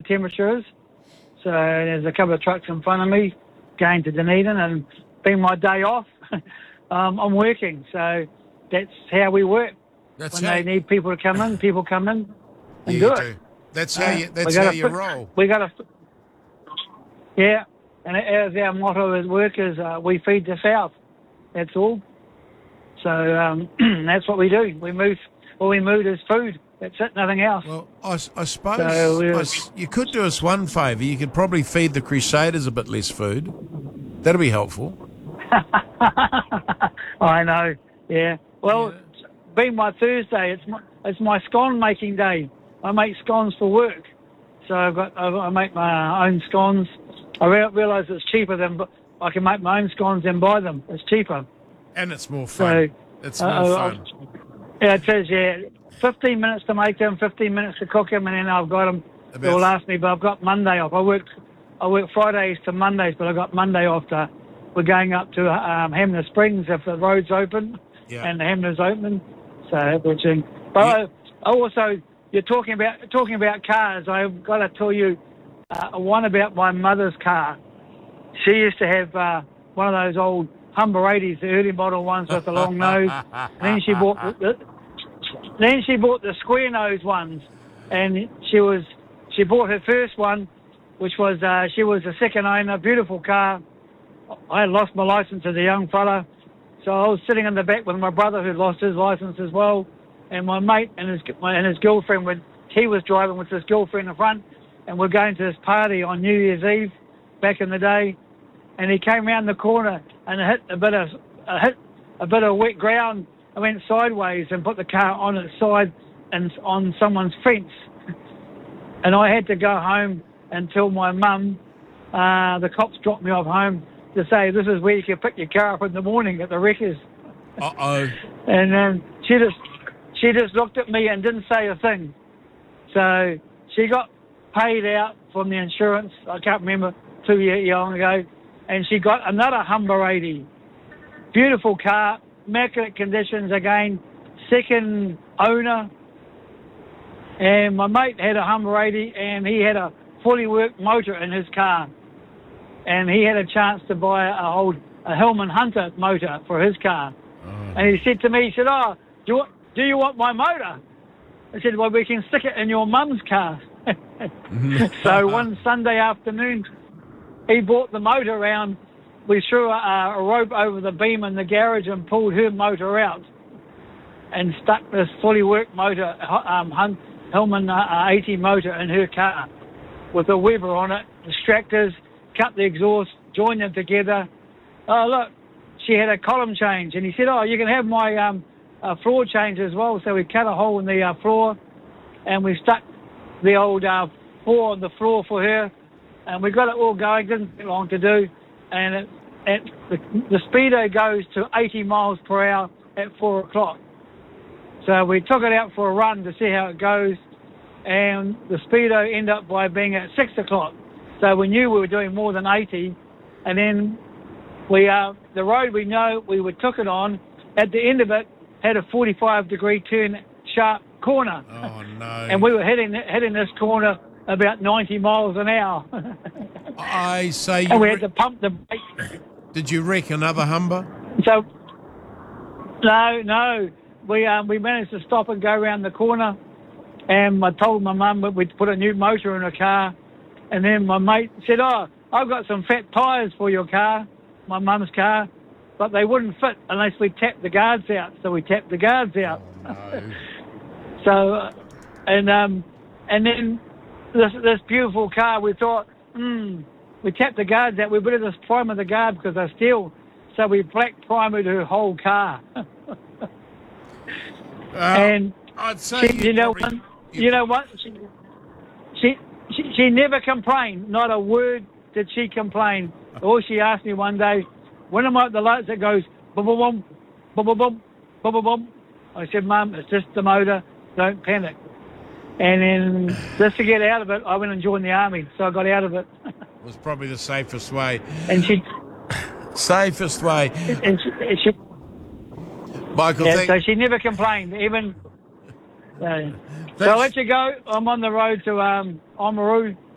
temperature is. So there's a couple of trucks in front of me going to Dunedin, and being my day off, I'm working. So that's how we work. That's When how they need people to come in, people come in and you do do. it. That's how you roll. We got to, yeah. And as our motto as workers, we feed the South. That's all. So that's what we do. We move. All we move is food. That's it. Nothing else. Well, I suppose you could do us one favour. You could probably feed the Crusaders a bit less food. That'd be helpful. I know. Yeah. Well, being my Thursday, it's my scone making day. I make scones for work, so I make my own scones. I realise it's cheaper than I can make my own scones than buy them. It's cheaper. And it's more fun. It's more fun. Yeah, it says, 15 minutes to make them, 15 minutes to cook them, and then I've got them. They'll last me, but I've got Monday off. I work Fridays to Mondays, but I've got Monday off. We're going up to Hamner Springs if the road's open, and the Hamner's open. So everything. But I also, you're talking about cars. I've got to tell you one about my mother's car. She used to have one of those old Humber 80s, the early model ones with the long nose. And then she bought the square nose ones, and she bought her first one, which was she was a second owner, beautiful car. I had lost my license as a young fella, so I was sitting in the back with my brother who lost his license as well, and my mate and his girlfriend. He was driving with his girlfriend in front, and we're going to this party on New Year's Eve back in the day, and he came round the corner and hit a bit of wet ground and went sideways and put the car on its side and on someone's fence. And I had to go home and tell my mum, the cops dropped me off home to say, this is where you can pick your car up in the morning at the wreckers. Uh-oh. And she just looked at me and didn't say a thing. So she got paid out from the insurance, I can't remember, 2 years long ago, and she got another Humber 80. Beautiful car, immaculate conditions again, second owner. And my mate had a Humber 80, and he had a fully worked motor in his car. And he had a chance to buy a Hillman Hunter motor for his car. Oh. And he said to me, he said, do you want my motor? I said, well, we can stick it in your mum's car. So one Sunday afternoon, he brought the motor around. We threw a rope over the beam in the garage and pulled her motor out and stuck this fully worked motor, Hillman 80 motor in her car with a Weber on it, distractors, cut the exhaust, joined them together. Oh, look, she had a column change. And he said, you can have my floor change as well. So we cut a hole in the floor and we stuck the old floor on the floor for her. And we got it all going. Didn't take long to do. And the speedo goes to 80 miles per hour at 4 o'clock. So we took it out for a run to see how it goes. And the speedo ended up by being at 6 o'clock. So we knew we were doing more than 80. And then the road we took it on, at the end of it, had a 45-degree turn, sharp corner. Oh, no. And we were hitting this corner about 90 miles an hour. I say you... And we had to pump the brake. Did you wreck another Humber? So, no. We managed to stop and go around the corner. And I told my mum that we'd put a new motor in her car. And then my mate said, I've got some fat tyres for your car, my mum's car. But they wouldn't fit unless we tapped the guards out. So we tapped the guards out. Oh, no. So, and then this beautiful car, we thought, we tapped the guards out. We better just primer the guard because they're steel. So we black primered her whole car. And I'd say you know what? She never complained. Not a word did she complain. All she asked me one day, when am I at the lights, it goes, boom, boom, boom, boom, boom, boom, boom, boom, boom. I said, Mum, it's just the motor. Don't panic. And then just to get out of it, I went and joined the army. So I got out of it. It was probably the safest way. And Safest way. She Michael, so she never complained, even... so I'll let you go. I'm on the road to Oamaru.